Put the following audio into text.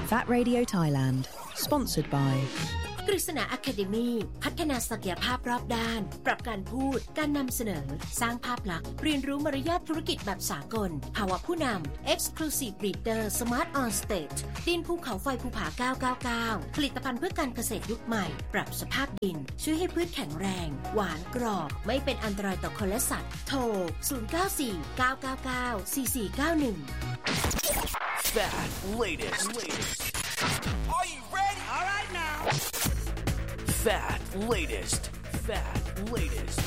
Fat Radio Thailand Sponsored by กฤษณา Academy พัฒนาศักยภาพรอบด้านปรับการพูดการนำเสนอสร้างภาพลักษณ์เรียนรู้มารยาทธุรกิจแบบสากลภาวะผู้นำ Exclusive Leader Smart on Stage ดินภูเขาไฟภูผา999ผลิตภัณฑ์เพื่อการเกษตรยุคใหม่ปรับสภาพดินช่วยให้พืชแข็งแรงหวานกรอบไม่เป็นอันตรายต่อคนและสัตว์โทร0949994491 Fat latest. Are you ready? All right now. Fat latest.